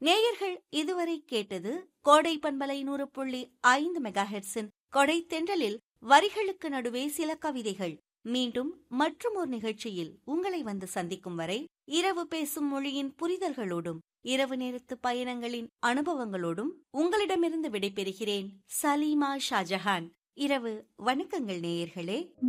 நேயர்கள் இதுவரை கேட்டது கோடை பண்பலை 100.5 மெகாஹெர்ட்ஸின் கொடை தென்றலில் வரிகளுக்கு நடுவே சில கவிதைகள். மீண்டும் மற்றும் ஒரு நிகழ்ச்சியில் உங்களை வந்து சந்திக்கும் வரை இரவு பேசும் மொழியின் புரிதல்களோடும் இரவு நேரத்து பயணங்களின் அனுபவங்களோடும் உங்களிடமிருந்து விடைபெறுகிறேன். சலீமா ஷாஜஹான். இரவு வணக்கங்கள் நேயர்களே.